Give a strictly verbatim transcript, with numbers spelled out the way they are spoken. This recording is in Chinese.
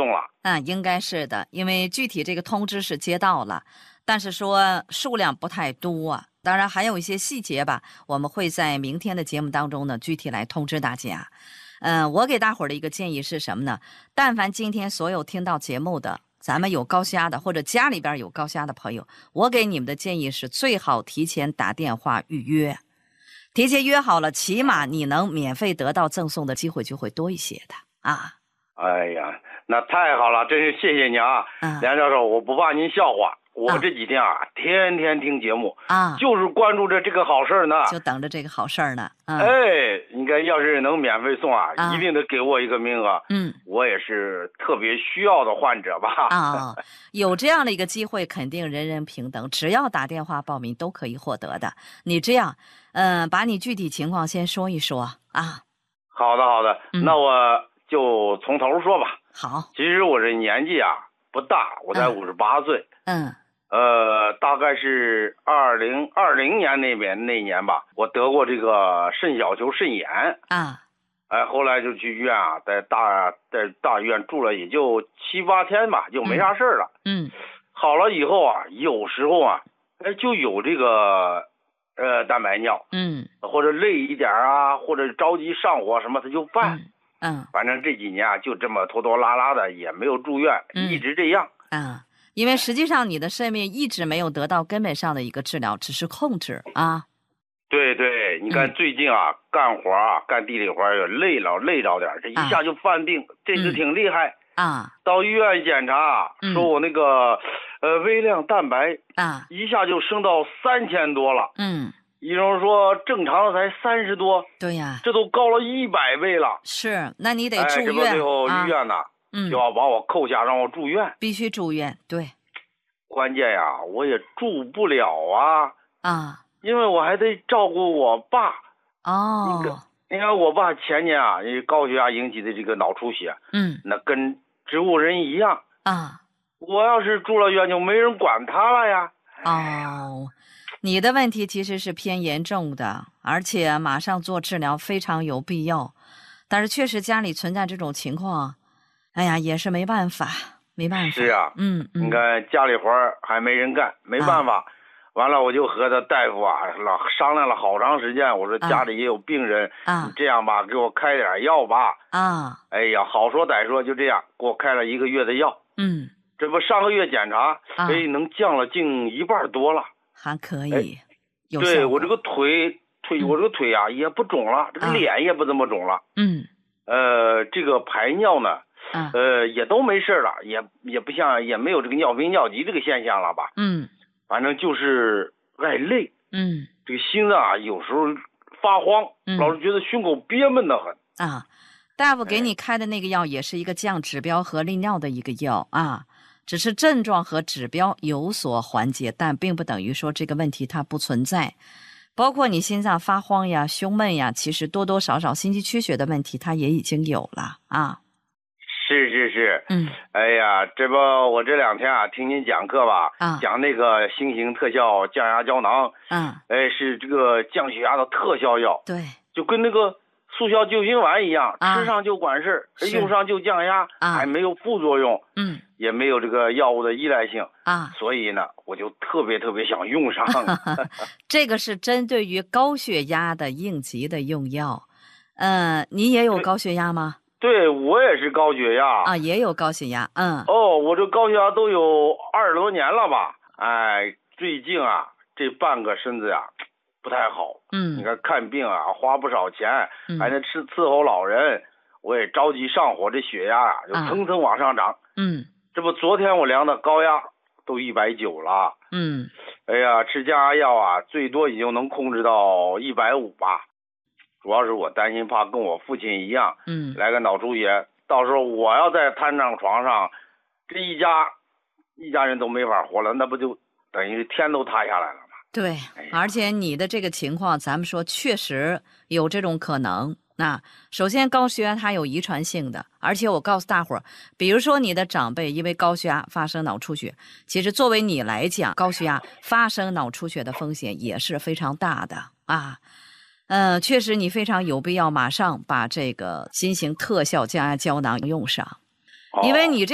送了。 嗯，应该是的，因为具体这个通知是接到了，但是说数量不太多。当然还有一些细节吧，我们会在明天的节目当中呢具体来通知大家。嗯、呃，我给大伙儿的一个建议是什么呢？但凡今天所有听到节目的，咱们有高血压的或者家里边有高血压的朋友，我给你们的建议是最好提前打电话预约，提前约好了，起码你能免费得到赠送的机会就会多一些的啊。 哎呀，那太好了，真是谢谢你啊， 嗯、 梁教授，我不怕您笑话。我这几天啊，啊天天听节目啊， 就是关注着这个好事呢， 就等着这个好事呢。嗯、 哎，你看，要是能免费送啊， 啊一定得给我一个名额。 嗯，我也是特别需要的患者吧。 啊，有这样的一个机会，肯定人人平等，只要打电话报名都可以获得的。你这样，嗯、呃，把你具体情况先说一说啊。 好的，好的，嗯、那我就从头说吧。 好， 其实我这年纪啊不大，我才五十八岁。 嗯。 呃，大概是二零二零年那边那年吧，我得过这个肾小球肾炎啊， 哎，后来就去医院啊，在大在大医院住了也就七八天吧，就没啥事了。 嗯， 好了以后啊，有时候啊，哎就有这个呃蛋白尿， 嗯， 或者累一点啊，或者着急上火什么，他就犯。 嗯，嗯反正这几年啊，就这么拖拖拉拉的，也没有住院， 嗯、 一直这样。 啊。因为实际上你的肾病一直没有得到根本上的一个治疗，只是控制啊。 对对，你看最近啊，嗯、干活啊，干地里活也累了，累着点，这一下就犯病，啊、这次挺厉害啊。 到医院检查， 嗯、 说我那个呃微量蛋白啊， 一下就升到三千多了。 嗯， 医生说正常才三十多。 对呀， 这都高了一百倍了。 是，那你得住院。 哎，这不最后医院呢？啊嗯， 就要把我扣下，让我住院， 必须住院。对， 关键呀，我也住不了啊啊， 因为我还得照顾我爸。 哦， 你看，你看我爸前年啊，因为高血压引起的这个脑出血， 嗯， 那跟植物人一样啊。 我要是住了院，就没人管他了呀。 哦，你的问题其实是偏严重的，而且马上做治疗非常有必要。但是确实家里存在这种情况，哎呀，也是没办法，没办法。 是啊， 嗯，嗯你看家里活还没人干，没办法。啊、完了，我就和他大夫啊老商量了好长时间。我说家里也有病人， 啊、 你这样吧，给我开点药吧。 啊， 哎呀，好说歹说，就这样给我开了一个月的药。 嗯， 这不上个月检查， 啊、 哎，能降了近一半多了， 还可以。 哎、 有对我这个腿。腿，我这个腿啊也不肿了，这个脸也不怎么肿了。 嗯， 呃，这个排尿呢， 嗯、 呃，也都没事了，也也不像，也没有这个尿频尿急这个现象了吧？ 嗯， 反正就是爱累。 嗯， 这个心脏啊有时候发慌， 嗯、 老是觉得胸口憋闷得很。 啊，大夫给你开的那个药也是一个降指标和利尿的一个药啊，只是症状和指标有所缓解，但并不等于说这个问题它不存在。包括你心脏发慌呀、胸闷呀，其实多多少少心肌缺血的问题，它也已经有了啊。 是是是， 嗯， 哎呀，这不我这两天啊听您讲课吧， 啊， 讲那个新型特效降压胶囊， 嗯， 哎，是这个降血压的特效药， 对， 就跟那个速效救心丸一样， 啊、 吃上就管事，用上就降压， 啊、 还没有副作用， 嗯， 也没有这个药物的依赖性啊， 所以呢，我就特别特别想用上。 这个是针对于高血压的应急的用药，呃，你也有高血压吗？ 对，我也是高血压啊，也有高血压，嗯。 哦，我这高血压都有二十多年了吧？哎，最近啊，这半个身子呀、啊、不太好。 嗯， 你看看病啊，花不少钱， 嗯、 还得吃伺候老人，我也着急上火，这血压啊就蹭蹭往上涨。 嗯， 这不昨天我量的高压都一百九了。 嗯， 哎呀，吃降压药啊，最多也就能控制到一百五吧。主要是我担心怕跟我父亲一样， 嗯， 来个脑出血，到时候我要再瘫上床上，这一家一家人都没法活了，那不就等于天都塌下来了吗？ 对，而且你的这个情况，咱们说确实有这种可能。那首先高血压它有遗传性的，而且我告诉大伙儿，比如说你的长辈因为高血压发生脑出血，其实作为你来讲，高血压发生脑出血的风险也是非常大的啊。呃，确实你非常有必要马上把这个新型特效降压胶囊用上，因为你这